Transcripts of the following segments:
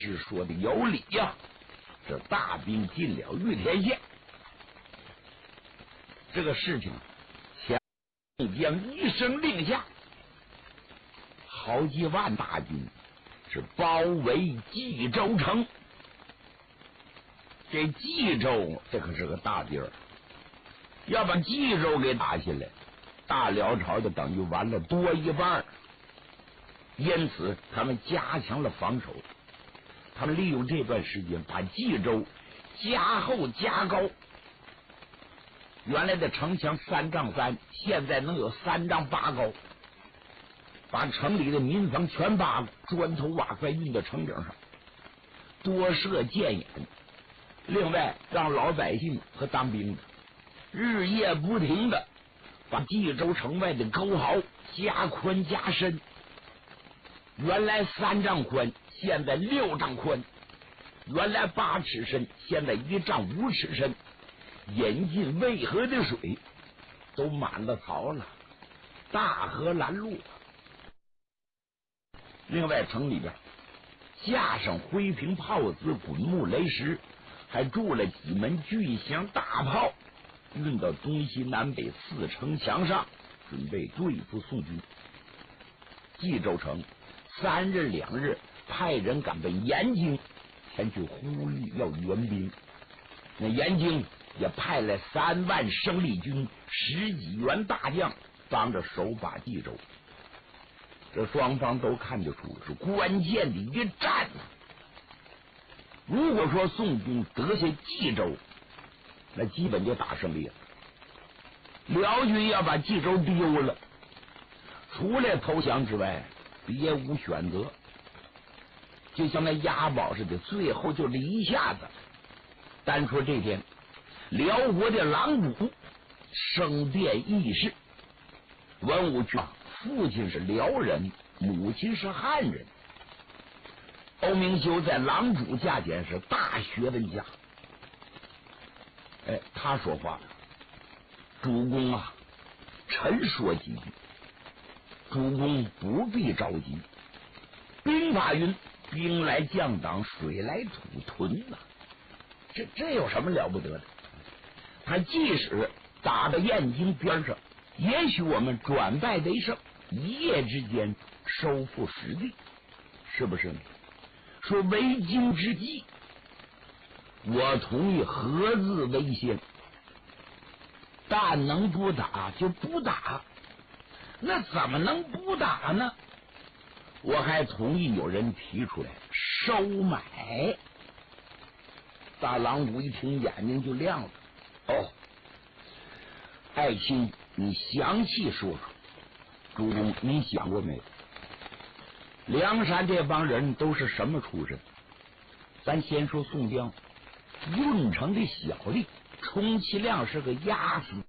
是说的有理呀。这大兵进了玉田县，这个事情宋江一声令下，好几万大军是包围冀州城。这冀州这可是个大地儿，要把冀州给打下来，大辽朝就等于完了多一半。因此他们加强了防守，他们利用这段时间把冀州加厚加高。原来的城墙3丈3，现在能有3丈8高，把城里的民房全扒了，砖头瓦块运到城顶上，多设箭眼。另外让老百姓和当兵的日夜不停的把冀州城外的沟壕加宽加深，原来3丈宽，现在6丈宽；原来8尺深，现在1丈5尺深。引进渭河的水都满了槽了，大河拦路。另外城里边架上灰瓶炮子、滚木雷石，还筑了几门巨型大炮，运到东西南北4城墙上，准备对付宋军。冀州城3日2日派人赶奔延京，前去呼吁要援兵。那延京也派来3万生力军10几员大将帮着守把冀州。这双方都看得出是关键的一战啊。如果说宋军得下冀州，那基本就打胜利了。辽军要把冀州丢了，除了投降之外别无选择，就像那押宝似的，最后就这一下子。单说这天辽国的郎主生变议事，文武全父亲是辽人，母亲是汉人。欧明修在郎主家前是大学问家。他说话了：“主公啊，臣说几句，主公不必着急。兵法云：兵来将挡，水来土屯呐。这有什么了不得的？他即使打到燕京边上，也许我们转败为胜，一夜之间收复失地，是不是呢？说为今之计，我同意合自为先，但能不打就不打。那怎么能不打呢？我还同意有人提出来收买。”大郎主一听，眼睛就亮了。哦，爱卿，你详细说说。主公，你想过没有？梁山这帮人都是什么出身？咱先说宋江，郓城的小吏，充其量是个押司。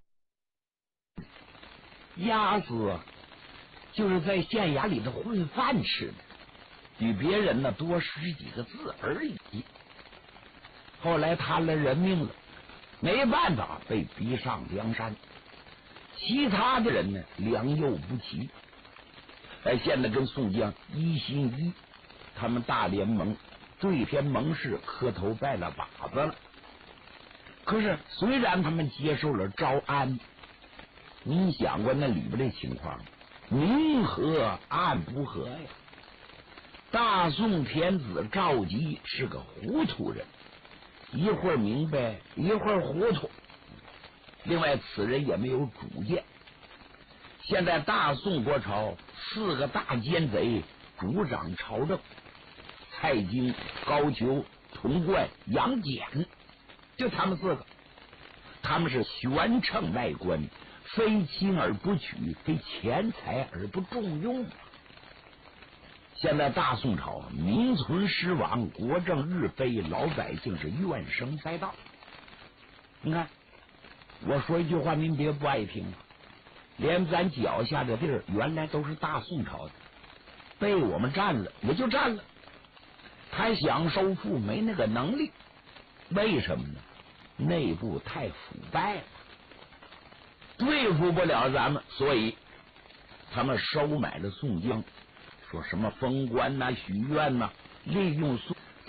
押司就是在县衙里头混饭吃的，比别人呢多10几个字而已。后来贪了人命了，没办法被逼上梁山。其他的人呢良莠不齐，现在跟宋江一心一，他们大联盟对天盟誓磕头拜了把子了。可是虽然他们接受了招安，你想过那里边的情况，明和暗不和呀。大宋天子赵佶是个糊涂人，一会儿明白一会儿糊涂。另外此人也没有主见。现在大宋国朝4个大奸贼主掌朝政，蔡京、高俅、童贯、杨戬，就他们4个。他们是悬秤卖官，非亲而不取，非钱财而不重用。现在大宋朝名存实亡，国政日非，老百姓是怨声载道。你看我说一句话您别不爱听，连咱脚下的地儿原来都是大宋朝的，被我们占了也就占了，他想收复没那个能力。为什么呢？内部太腐败了，对付不了咱们，所以他们收买了宋江，说什么封官呐、许愿呐，利用宋